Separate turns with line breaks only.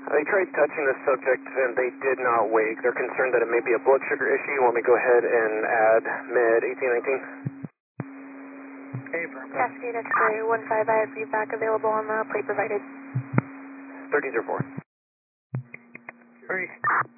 They tried touching the subject and they did not wake. They're concerned that it may be a blood sugar issue. You want me to go ahead and add med 1819?
Cascade X-ray 15, I have feedback available on the plate provided.
1304.
3.